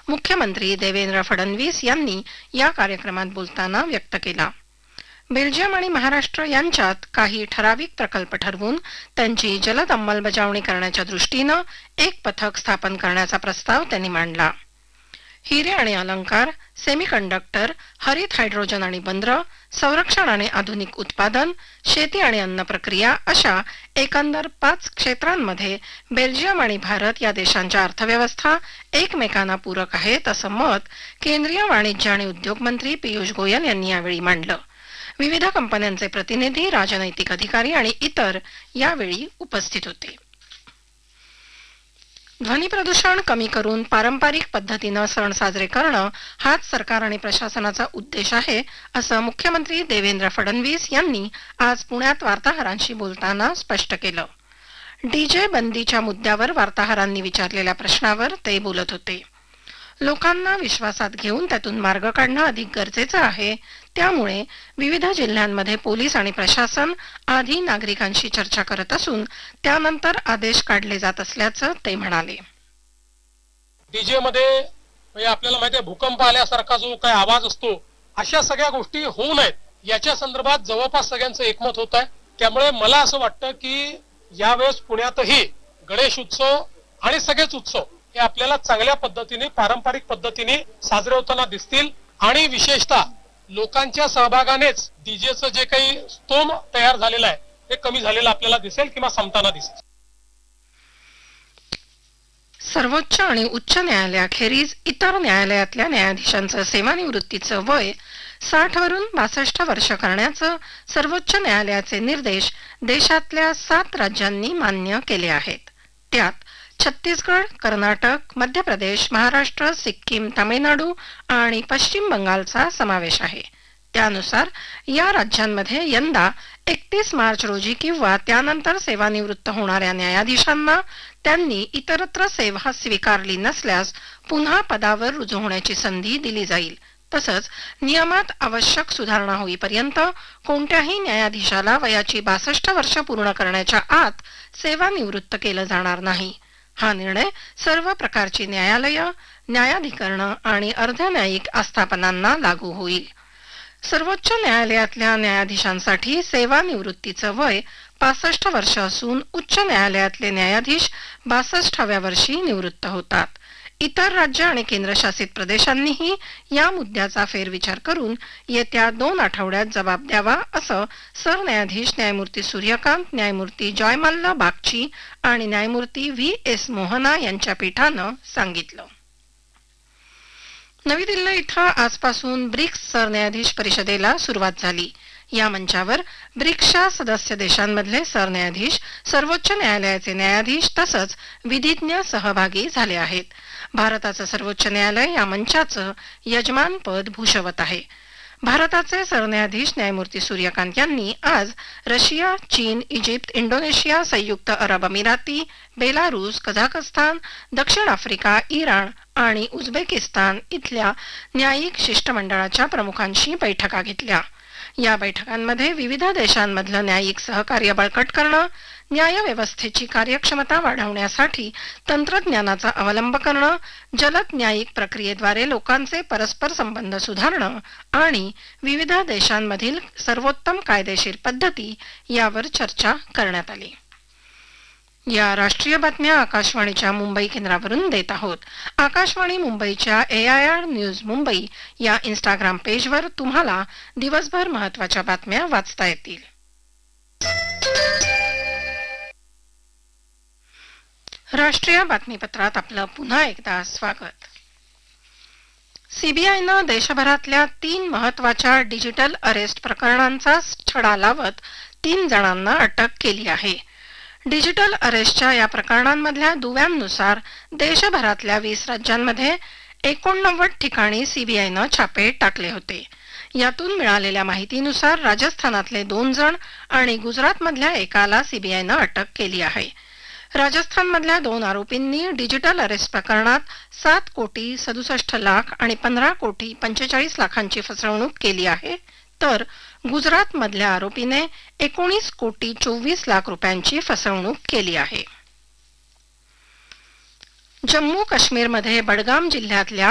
मुख्यमंत्री देवेंद्र फडणवीस यांनी या कार्यक्रमात बोलताना व्यक्त केला. बेल्जियम आणि महाराष्ट्र यांच्यात काही ठराविक प्रकल्प ठरवून त्यांची जलद अंमलबजावणी करण्याच्या दृष्टीनं एक पथक स्थापन करण्याचा प्रस्ताव त्यांनी मांडला. हिरे आणि अलंकार, सेमीकंडक्टर, हरित हायड्रोजन आणि बंदरं, संरक्षण आणि आधुनिक उत्पादन, शेती आणि अन्न प्रक्रिया अशा एकंदर 5 क्षेत्रांमध्ये बेल्जियम आणि भारत या देशांच्या अर्थव्यवस्था एकमेकांना पूरक आहेत असं मत केंद्रीय वाणिज्य आणि उद्योग मंत्री पियुष गोयल यांनी यावेळी मांडलं. विविध कंपन्यांचे प्रतिनिधी, राजनैतिक अधिकारी आणि इतर यावेळी उपस्थित होते. ध्वनी प्रदूषण कमी करून पारंपरिक पद्धतीनं सण साजरे करणं हाच सरकार आणि प्रशासनाचा उद्देश आहे असं मुख्यमंत्री देवेंद्र फडणवीस यांनी आज पुण्यात वार्ताहरांशी बोलताना स्पष्ट केलं. डीजे बंदीच्या मुद्द्यावर वार्ताहरांनी विचारलेल्या प्रश्नावर ते बोलत होते. लोकांना विश्वासात घेऊन त्यातून मार्ग काढणं अधिक गरजेचं आहे. त्यामुळे विविध जिल्ह्यांमध्ये पोलीस आणि प्रशासन आधी नागरिकांशी चर्चा करत असून त्यानंतर आदेश काढले जात असल्याचं ते म्हणाले. डीजे मध्ये आपल्याला माहिती आहे भूकंप आल्यासारखा जो काही आवाज असतो अशा सगळ्या गोष्टी होऊ नयेत याच्या संदर्भात जवळपास सगळ्यांचं एकमत होत आहे. त्यामुळे मला असं वाटतं की यावेळेस पुण्यातही गणेश उत्सव आणि सगळेच उत्सव हे आपल्याला चांगल्या पद्धतीने पारंपरिक पद्धतीने साजरे होताना दिसतील आणि विशेषतः लोकांच्या सहभागानेच डीजेचं जे काही स्तोम तयार झालेला आहे ते कमी झालेलं आपल्याला दिसेल किंवा संपताना दिसेल. सर्वोच्च आणि उच्च न्यायालयाखेरीज इतर न्यायालयातल्या न्यायाधीशांचं सेवानिवृत्तीचं वय 60 वरून 62 वर्ष करण्याचं सर्वोच्च न्यायालयाचे निर्देश देशातल्या 7 राज्यांनी मान्य केले आहेत. त्यात छत्तीसगड, कर्नाटक, मध्य प्रदेश, महाराष्ट्र, सिक्कीम, तामिळनाडू आणि पश्चिम बंगालचा समावेश आहे. त्यानुसार या राज्यांमध्ये यंदा 31 मार्च रोजी किंवा त्यानंतर सेवानिवृत्त होणाऱ्या न्यायाधीशांना त्यांनी इतरत्र सेवा स्वीकारली नसल्यास पुन्हा पदावर रुजू होण्याची संधी दिली जाईल. तसंच नियमात आवश्यक सुधारणा होईपर्यंत कोणत्याही न्यायाधीशाला वयाची 62 वर्ष पूर्ण करण्याच्या आत सेवानिवृत्त केलं जाणार नाही. हा निर्णय सर्व प्रकारची न्यायालय, न्यायाधिकरणं आणि अर्धन्यायिक आस्थापनांना लागू होईल. सर्वोच्च न्यायालयातल्या न्यायाधीशांसाठी सेवानिवृत्तीचं वय 65 वर्ष असून उच्च न्यायालयातले न्यायाधीश 62व्या वर्षी निवृत्त होतात. इतर राज्य आणि केंद्रशासित प्रदेशांनीही या मुद्द्याचा फेरविचार करून येत्या 2 आठवड्यात जबाब द्यावा असं सरन्यायाधीश न्यायमूर्ती सूर्यकांत, न्यायमूर्ती जयमल्ला बागची आणि न्यायमूर्ती व्ही.एस. मोहना यांच्या पीठानं सांगितलं. नवी दिल्ली इथं आजपासून ब्रिक्स सरन्यायाधीश परिषदेला सुरुवात झाली. या मंचावर ब्रिक्सच्या सदस्य देशांमधले सरन्यायाधीश, सर्वोच्च न्यायालयाचे न्यायाधीश तसंच विधिज्ञ सहभागी झाले आहेत. भारताचं सर्वोच्च न्यायालय या मंचाचं यजमानपद भूषवत आहे. भारताचे सरन्यायाधीश न्यायमूर्ती सूर्यकांत यांनी आज रशिया, चीन, इजिप्त, इंडोनेशिया, संयुक्त अरब अमिराती, बेलारूस, कझाकस्तान, दक्षिण आफ्रिका, इराण आणि उझबेकिस्तान इथल्या न्यायिक शिष्टमंडळाच्या प्रमुखांशी बैठका घेतल्या. या बैठकांमध्ये विविध देशांमधलं न्यायिक सहकार्य बळकट करणं, न्यायव्यवस्थेची कार्यक्षमता वाढवण्यासाठी तंत्रज्ञानाचा अवलंब करणं, जलद न्यायिक प्रक्रियेद्वारे लोकांचे परस्पर संबंध सुधारणं आणि विविध देशांमधील सर्वोत्तम कायदेशीर पद्धती यावर चर्चा करण्यात आली. या राष्ट्रीय बातम्या आकाशवाणीच्या मुंबई केंद्रावरून देत आहोत. आकाशवाणी मुंबईच्या AIR न्यूज मुंबई या इंस्टाग्राम पेजवर तुम्हाला दिवसभर महत्त्वाच्या बातम्या वाचता येतील. राष्ट्रीय बातमीपत्रात आपलं पुन्हा एकदा स्वागत. सीबीआयनं देशभरातल्या 3 महत्त्वाच्या डिजिटल अरेस्ट प्रकरणांचा छडा लावत 3 जणांना अटक केली आहे. डिजिटल अरेस्टच्या या प्रकरणांमधल्या दुव्यांनुसार देशभरातल्या 20 राज्यांमध्ये 89 ठिकाणी सीबीआयनं छापे टाकले होते. यातून मिळालेल्या माहितीनुसार राजस्थानातले 2 जण आणि गुजरातमधल्या एकाला सीबीआयनं अटक केली आहे. राजस्थानमधल्या 2 आरोपींनी डिजिटल अरेस्ट प्रकरणात 7 कोटी 67 लाख आणि 15 कोटी 45 लाखांची फसवणूक केली आहे, तर गुजरातमधल्या आरोपीने 19 कोटी 24 लाख रुपयांची फसवणूक केली आहे. जम्मू काश्मीरमध्ये बडगाम जिल्ह्यातल्या